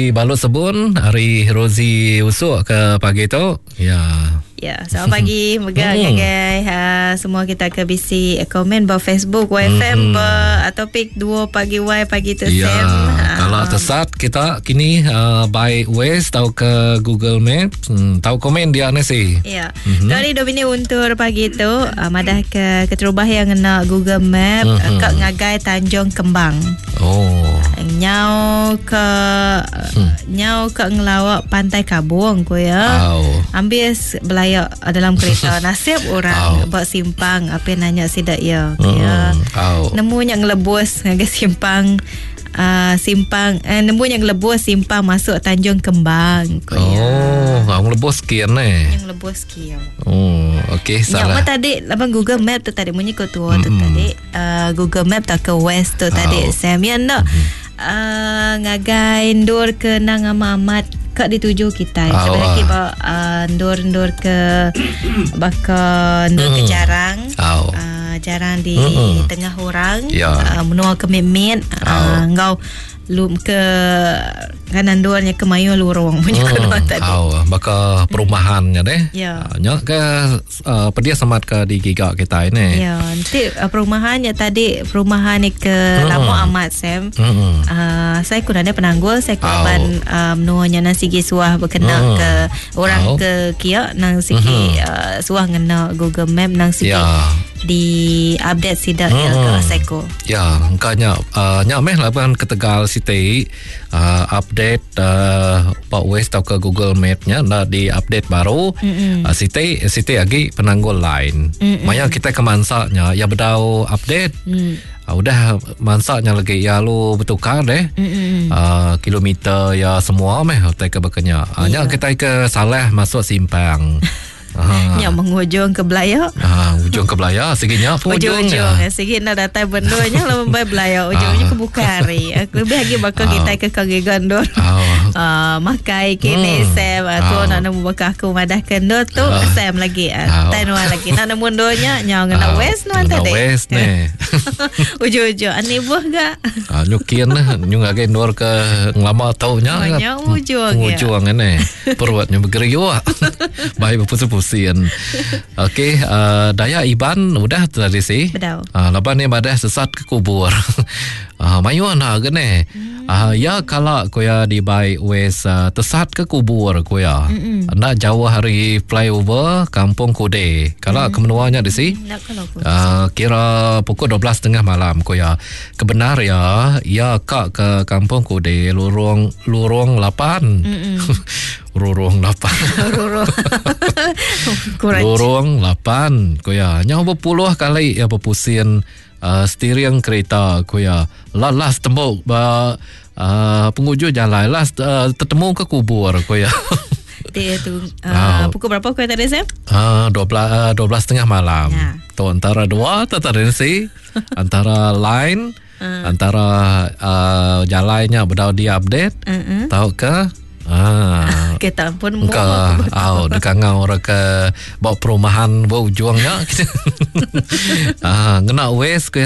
Balut Sebun, hari Rozi usuk ke pagi tu. Ya, selamat pagi. Moga guys, semua kita ke bisi komen ba Facebook YFM ba topik 2 pagi Y pagi tu Ya, Sam. kalau tersat kita kini by Waze tahu ke Google Maps, tahu komen dia nasi. Ya. Dari domini untuk pagi tu madah ke keterubah yang kena Google Map kat ngagai Tanjung Kembang. Nyau ke ngelawak Pantai Kabung ko ya. Ambil belayak dalam kereta. Nasib orang buat simpang apa nanya sidak ya. Nemu yang ngelebus ngagai simpang nemu yang lebus simpang masuk Tanjung Kembang ko ya. Yang lebus sekian Yang lebus sekian. Okey, salah. Yang tadi abang Google Map tu tadi bunyi ko tu tadi Google Map tak ke west tu tadi Sam ya nak ngagai ndur ke nang Mamat kak dituju kita sebenarnya ba ndur ke baka ndur ke jarang di tengah orang menua ke memit ngau lum ke kanan dornya ke mayu lurung punya tadi baka perumahannya deh nya ke pedia semat ke di giga kita ini nanti perumahannya tadi perumahan ni ke lama amat Sam saya kunada penanggul saya korban menuanya nang sigi suah berkena ke orang ke kia nang sigi suah ngena Google Map nang sigi di update sidak ke Seko angkanya meh laban ke Tegal City update Pak West atau ke Google Map-nya di update baru City lagi penanggul lain maya kita ke mansaknya ya bedau update udah mansaknya lagi ya lu bertukar deh kilometer ya semua meh ke bekenya nya kita ke salah masuk simpang yang mengujung ke Belaya ujung ke Belaya seginya ujung segi nak datang bendonya lembai Belaya ujungnya ke Bukari lebih lagi bakal kita ke Kage Gondor makai kini Sam aku nak nemu bakal aku madah kendor tu Sam lagi tanua lagi nak nemu donya nyau ngena west nuan tadi west ne ujung ani buah gak nyukian nyung age ndor ke nglama taunya ujung ngene perwatnya begeriwa baik berpusing. Okey, daya Iban udah tadi sih. Laban ni badah sesat ke kubur. Mayuan gene. Ya kalau koya di by West tersat ke kubur koya. Nak jauh hari flyover Kampung Kude. Kalau kemenuanya di si. Kira pukul 12.30 malam koya. Kebenar ya kak ke Kampung Kude lurung 8. Lurung 8 Lurung 8 koya nya berpuluh kali ya berpusing steering kereta koya las tembok penghujung jalan las tertemu ke kubur koya dia tu pukul berapa kau tadi Sam 12.30 malam tu antara dua tertensi antara line antara jalannya berdau di update tahu ke kita pun dekat ngau orang ke bawa perumahan bawa ujungnya ngena west